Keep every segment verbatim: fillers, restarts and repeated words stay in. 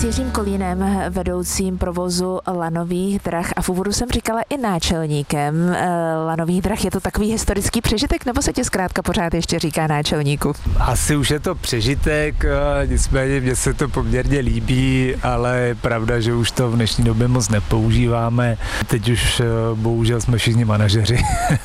S Jiřím Kolínem, vedoucím provozu lanových drah a v úvodu jsem říkala i náčelníkem lanových drah. Je to takový historický přežitek, nebo se tě zkrátka pořád ještě říká náčelníku? Asi už je to přežitek, nicméně mně se to poměrně líbí, ale je pravda, že už to v dnešní době moc nepoužíváme. Teď už bohužel jsme všichni manažeři.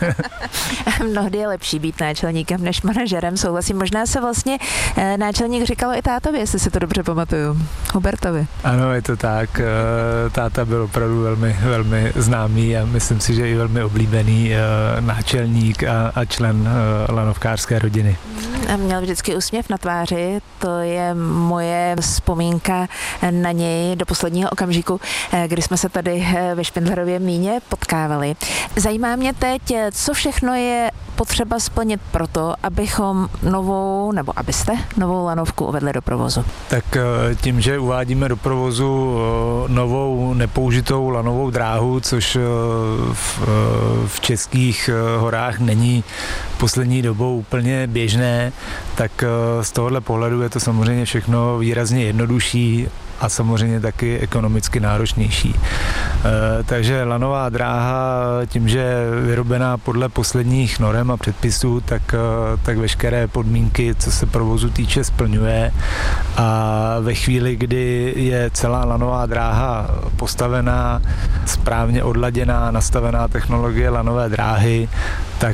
Mnohdy je lepší být náčelníkem než manažerem, souhlasím. Možná se vlastně náčelník říkalo i tátovi, jestli si to dobře pamatuju. Hubertovi. Ano, je to tak. Táta byl opravdu velmi, velmi známý a myslím si, že i velmi oblíbený náčelník a, a člen lanovkářské rodiny. A měl vždycky úsměv na tváři, to je moje vzpomínka na něj do posledního okamžiku, kdy jsme se tady ve Špindlerově mlýně potkávali. Zajímá mě teď, co všechno je potřeba splnit proto, abychom novou, nebo abyste novou lanovku uvedli do provozu. Tak tím, že uvádíme do provozu novou nepoužitou lanovou dráhu, což v, v českých horách není poslední dobou úplně běžné, tak z tohohle pohledu je to samozřejmě všechno výrazně jednodušší a samozřejmě taky ekonomicky náročnější. E, takže lanová dráha tím, že je vyrobená podle posledních norem a předpisů, tak, tak veškeré podmínky, co se provozu týče, splňuje a ve chvíli, kdy je celá lanová dráha postavená, správně odladěná, nastavená technologie lanové dráhy, tak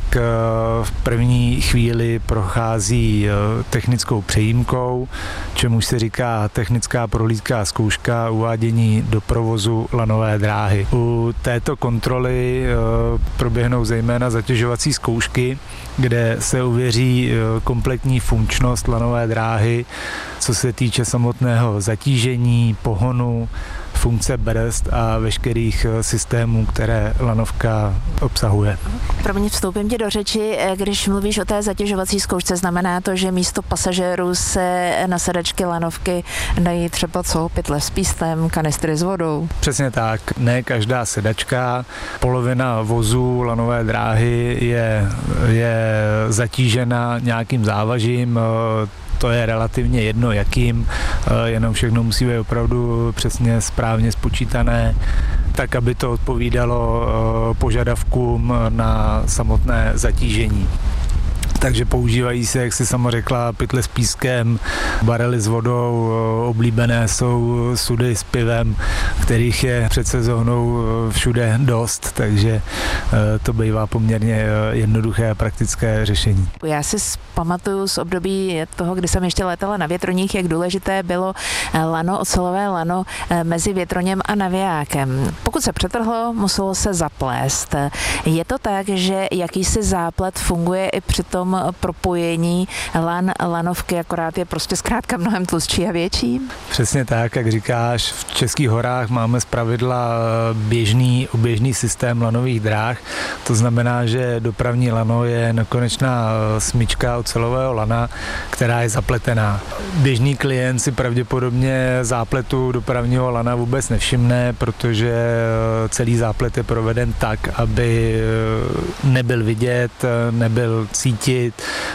v první chvíli prochází technickou přejímkou, čemuž se říká technická prohlídka zkouška uvádění do provozu lanové dráhy. U této kontroly proběhnou zejména zatěžovací zkoušky, kde se ověří kompletní funkčnost lanové dráhy, co se týče samotného zatížení, pohonu, funkce brzd a veškerých systémů, které lanovka obsahuje. Promiň, vstoupím ti do řeči, když mluvíš o té zatěžovací zkoušce, znamená to, že místo pasažérů se na sedačky lanovky dají třeba co, pytle s pístem, kanistry s vodou? Přesně tak, ne každá sedačka, polovina vozů lanové dráhy je, je zatížena nějakým závažím, to je relativně jedno jakým, jenom všechno musí být opravdu přesně správně spočítané, tak aby to odpovídalo požadavkům na samotné zatížení. Takže používají se, jak jsi sama řekla, pytle s pískem, barely s vodou, oblíbené jsou sudy s pivem, kterých je před sezónou všude dost, takže to bývá poměrně jednoduché a praktické řešení. Já si pamatuju z období toho, kdy jsem ještě létala na větroních, jak důležité bylo lano, ocelové lano mezi větroněm a navijákem. Pokud se přetrhlo, muselo se zaplést. Je to tak, že jakýsi záplet funguje i při tom propojení lan, lanovky, akorát je prostě zkrátka mnohem tlustší a větší? Přesně tak, jak říkáš, v českých horách máme zpravidla běžný, oběžný systém lanových dráh, to znamená, že dopravní lano je nekonečná smyčka ocelového lana, která je zapletená. Běžný klient si pravděpodobně zápletu dopravního lana vůbec nevšimne, protože celý záplet je proveden tak, aby nebyl vidět, nebyl cítit,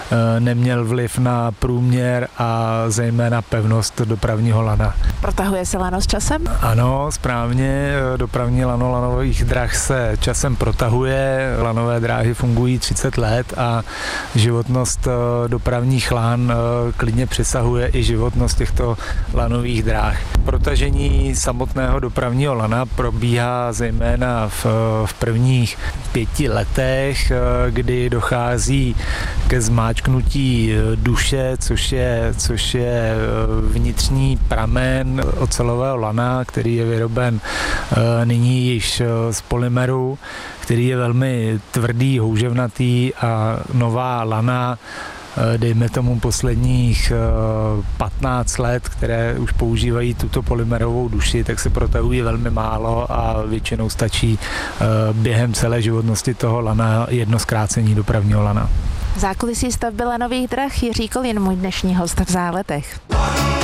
neměl vliv na průměr a zejména pevnost dopravního lana. Protahuje se lano s časem? Ano, správně. Dopravní lano lanových drah se časem protahuje. Lanové dráhy fungují třicet let a životnost dopravních lan klidně přesahuje i životnost těchto lanových dráh. Protažení samotného dopravního lana probíhá zejména v, v prvních pěti letech, kdy dochází ke zmáčknutí duše, což je, což je vnitřní pramen ocelového lana, který je vyroben nyní již z polymeru, který je velmi tvrdý, houževnatý a nová lana, dejme tomu posledních patnáct let, které už používají tuto polymerovou duši, tak se protahují velmi málo a většinou stačí během celé životnosti toho lana jedno zkrácení dopravního lana. Zákulisí stavby lanových drah Jiří Kolín, můj dnešní host v Záletech.